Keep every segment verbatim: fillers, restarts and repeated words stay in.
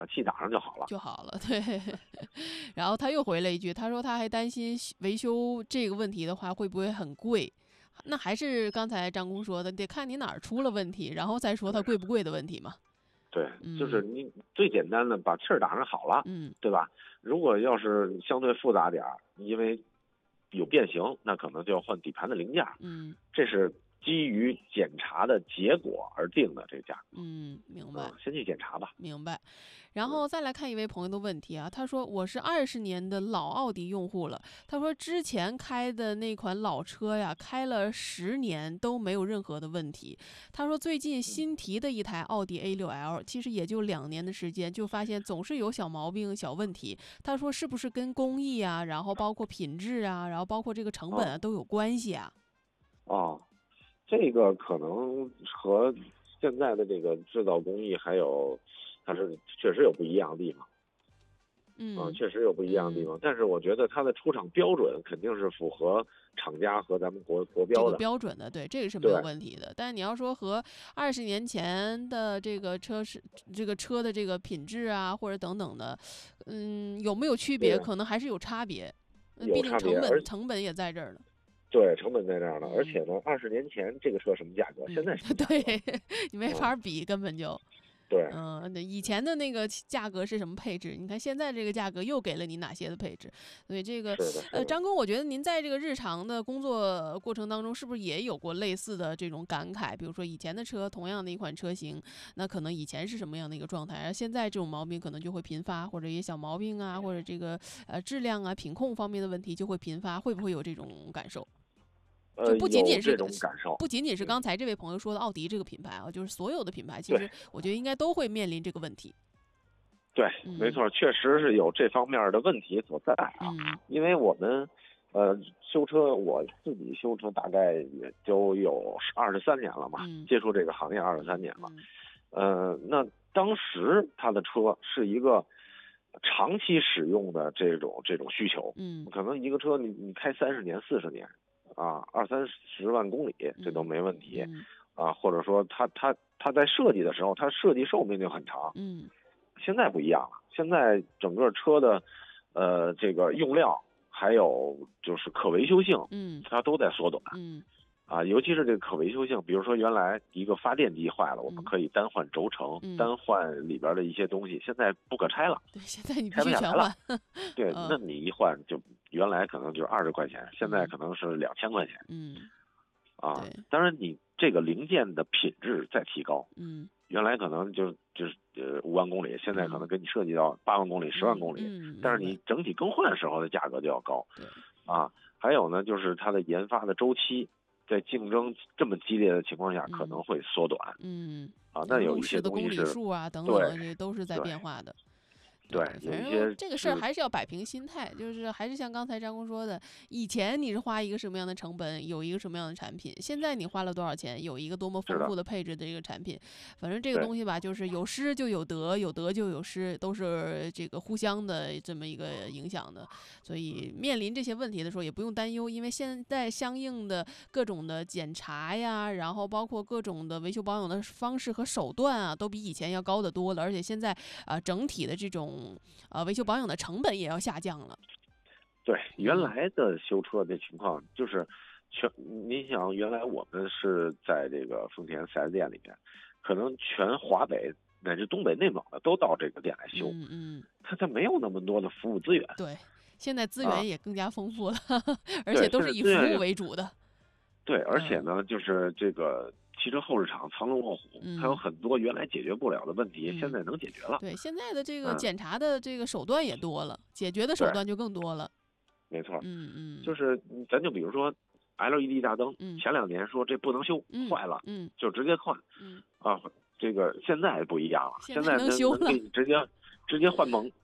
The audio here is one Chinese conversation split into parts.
把气打上就好了， 就好了。对，然后他又回了一句，他说他还担心维修这个问题的话会不会很贵。那还是刚才张工说的，得看你哪儿出了问题，然后再说它贵不贵的问题嘛。 对， 嗯、 就是你最简单的把气儿打上好了， 嗯， 对吧？如果要是相对复杂点儿，因为有变形，那可能就要换底盘的零件， 嗯， 这是基于检查的结果而定的这个价格。 嗯，明白、 嗯，先去检查吧。 明白。然后再来看一位朋友的问题啊，他说我是二十年的老奥迪用户了，他说之前开的那款老车呀，开了十年都没有任何的问题。他说最近新提的一台奥迪 A 六 L， 其实也就两年的时间，就发现总是有小毛病、小问题。他说是不是跟工艺啊，然后包括品质啊，然后包括这个成本啊、哦、都有关系啊？ 哦，这个可能和现在的这个制造工艺还有它是确实有不一样的地方。 嗯、 啊，确实有不一样的地方，嗯、但是我觉得它的出厂标准肯定是符合厂家和咱们国国标的、 这个标准的，对，这个是没有问题的。但是你要说和二十年前的这个车是这个车的这个品质啊，或者等等的，嗯，有没有区别？可能还是有差别。 有差别， 毕竟成本成本也在这儿呢。 对，成本在这儿呢。嗯、而且呢，二十年前这个车什么价格， 嗯、 现在什么价格？ 对，你没法比，嗯、根本就。 对， 嗯，以前的那个价格是什么配置？你看现在这个价格又给了你哪些的配置？所以这个，呃，张工，我觉得您在这个日常的工作过程当中，是不是也有过类似的这种感慨？比如说以前的车，同样的一款车型，那可能以前是什么样的一个状态，而现在这种毛病可能就会频发，或者一些小毛病啊，或者这个呃质量啊、品控方面的问题就会频发，会不会有这种感受？就不仅仅是、 呃、这种感受， 不仅仅是刚才这位朋友说的奥迪这个品牌啊，就是所有的品牌，其实我觉得应该都会面临这个问题。 对，嗯、没错，确实是有这方面的问题所在啊。 嗯、因为我们呃修车，我自己修车大概也就有二十三年了嘛， 嗯、 接触这个行业二十三年了。 嗯、 呃，那当时他的车是一个长期使用的这种这种需求， 嗯， 可能一个车你你开三十年、四十年。啊，二三十万公里，这都没问题、 嗯、 啊。或者说它，它它它在设计的时候，它设计寿命就很长。 嗯， 现在不一样了，现在整个车的呃这个用料还有就是可维修性， 嗯， 它都在缩短。 嗯， 啊，尤其是这个可维修性，比如说原来一个发电机坏了，我们可以单换轴承， 嗯、 单换里边的一些东西，现在不可拆了。 对，现在你必须全换。 对，那你一换就原来可能就是二十块钱，现在可能是两千块钱。 嗯， 啊，当然你这个零件的品质再提高， 嗯， 原来可能就就是呃五万公里，现在可能给你设计到八万公里、十、嗯、万公里， 嗯， 但是你整体更换的时候的价格就要高。 对， 啊，还有呢，就是它的研发的周期。在竞争这么激烈的情况下，可能会缩短。 嗯， 啊，那有一些东西是公里数啊等等，这都是在变化的。 对， 反正这个事儿还是要摆平心态，就是还是像刚才张工说的，以前你是花一个什么样的成本，有一个什么样的产品，现在你花了多少钱，有一个多么丰富的配置的这个产品。反正这个东西吧，就是有失就有得，有得就有失，都是这个互相的这么一个影响的。所以面临这些问题的时候也不用担忧，因为现在相应的各种的检查呀，然后包括各种的维修保养的方式和手段啊，都比以前要高得多了。而且现在啊、呃，整体的这种呃，维修保养的成本也要下降了。 对，原来的修车的情况就是全，你想原来我们是在这个丰田四 S 店里面，可能全华北乃至东北、内蒙的都到这个店来修。 嗯嗯， 它它没有那么多的服务资源。 对，现在资源也更加丰富了，啊、而且都是以服务为主的。 对，而且呢，嗯、就是这个。汽车后市场藏龙卧虎，它有很多原来解决不了的问题， 嗯、 现在能解决了。 对，现在的这个检查的这个手段也多了，嗯、解决的手段就更多了。 没错， 嗯嗯， 就是咱就比如说 L E D 大灯， 嗯、 前两年说这不能修， 嗯、 坏了， 嗯， 就直接换， 嗯啊，这个现在不一样了， 现在能修了， 能给你直接直接换蒙，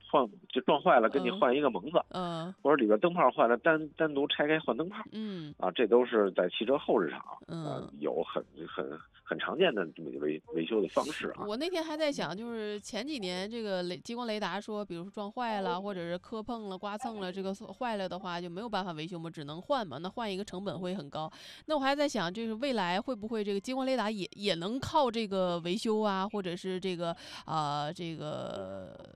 换就撞坏了，给你嗯换一个蒙子， 嗯或者里边灯泡坏了，单单独拆开换灯泡， 嗯啊，这都是在汽车后市场啊嗯。 有很很很常见的这么一个维维修的方式啊。 我那天还在想，就是前几年这个雷激光雷达说，比如说撞坏了，或者是磕碰了、刮蹭了，这个坏了的话就没有办法维修嘛，只能换嘛。那换一个成本会很高。那我还在想，就是未来会不会这个激光雷达也也能靠这个维修啊，或者是这个啊、呃、这个